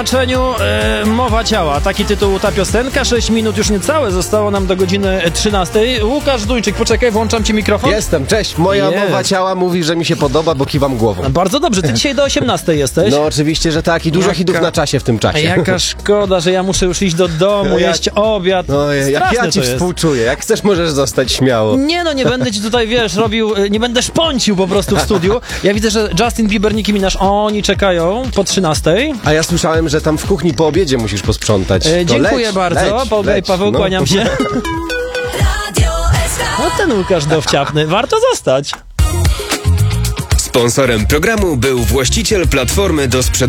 Mowa ciała, taki tytuł ta piosenka, 6 minut już niecałe zostało nam do godziny 13. Łukasz Dujczyk, poczekaj, włączam ci mikrofon. Jestem, cześć, moja mowa ciała mówi, że mi się podoba, bo kiwam głową. Bardzo dobrze, ty dzisiaj do 18 jesteś? No oczywiście, że tak i dużo hitów na czasie w tym czasie. Jaka szkoda, że ja muszę już iść do domu, jeść obiad. No, jak ja ci współczuję, jak chcesz możesz zostać śmiało. Nie no, nie będę ci tutaj, wiesz, robił, nie będę szpącił po prostu w studiu. Ja widzę, że Justin Bieber, Nicki Minaj, oni czekają po 13. A ja słyszałem, że tam w kuchni po obiedzie musisz posprzątać. Dziękuję bardzo, Olga i Paweł, kłaniam się. No ten Łukasz dowciapny, warto zostać. Sponsorem programu był właściciel platformy do sprzedaży